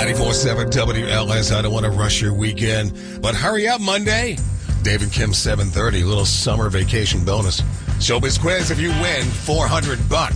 94.7 WLS. I don't want to rush your weekend, but hurry up Monday. Dave and Kim, 7:30. Little summer vacation bonus. Showbiz quiz. If you win $400.